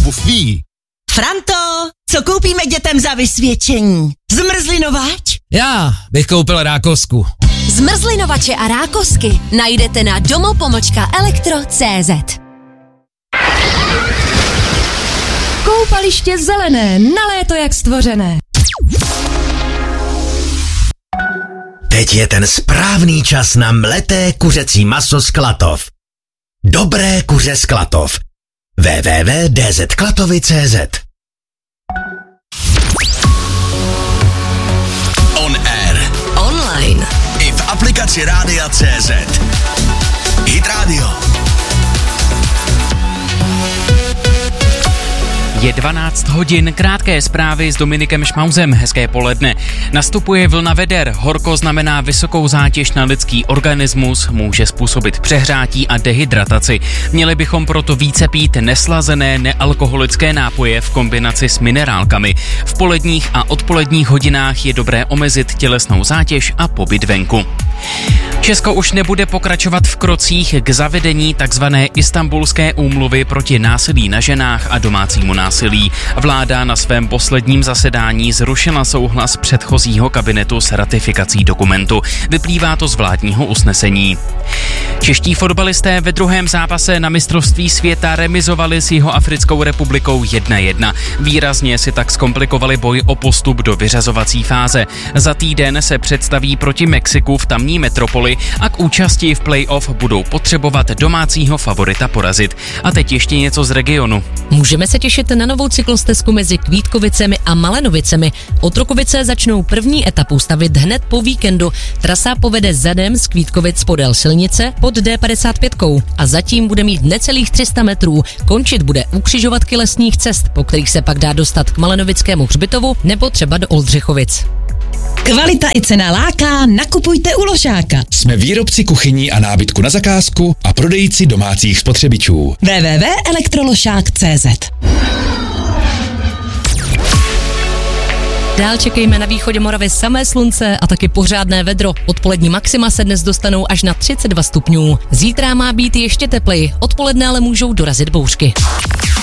obuv ví. Franto, co koupíme dětem za vysvědčení? Zmrzlinovač? Já bych koupil rákosku. Zmrzlinovače a rákosky najdete na domo.elektro.cz. Koupaliště zelené, na léto jak stvořené. Teď je ten správný čas na mleté kuřecí maso z Klatov. Dobré kuře z Klatov. www.dzklatovy.cz. On air. Online. I v aplikaci Rádia.cz. Hit Radio. Je 12 hodin, krátké zprávy s Dominikem Šmauzem, hezké poledne. Nastupuje vlna veder, horko znamená vysokou zátěž na lidský organismus, může způsobit přehrátí a dehydrataci. Měli bychom proto více pít neslazené, nealkoholické nápoje v kombinaci s minerálkami. V poledních a odpoledních hodinách je dobré omezit tělesnou zátěž a pobyt venku. Česko už nebude pokračovat v krocích k zavedení takzvané Istanbulské úmluvy proti násilí na ženách a domácímu násilí. Vláda na svém posledním zasedání zrušila souhlas předchozího kabinetu s ratifikací dokumentu. Vyplývá to z vládního usnesení. Čeští fotbalisté ve druhém zápase na mistrovství světa remizovali s Jihoafrickou republikou 1-1. Výrazně si tak zkomplikovali boj o postup do vyřazovací fáze. Za týden se představí proti Mexiku v tamní metropoli a k účasti v play-off budou potřebovat domácího favorita porazit. A teď ještě něco z regionu. Můžeme se těšit na novou cyklostezku mezi Kvítkovicemi a Malenovicemi. Otrokovice začnou první etapu stavit hned po víkendu. Trasa povede zadem z Kvítkovic podél silnice pod D55 a zatím bude mít necelých 300 metrů. Končit bude u křižovatky lesních cest, po kterých se pak dá dostat k Malenovickému hřbitovu nebo třeba do Oldřichovic. Kvalita i cena láká, nakupujte u Ložáka. Jsme výrobci kuchyní a nábytku na zakázku a prodejci domácích spotřebičů. www.elektroložák.cz. Dál čekejme na východě Moravy samé slunce a taky pořádné vedro. Odpolední maxima se dnes dostanou až na 32 stupňů. Zítra má být ještě tepleji, odpoledne ale můžou dorazit bouřky.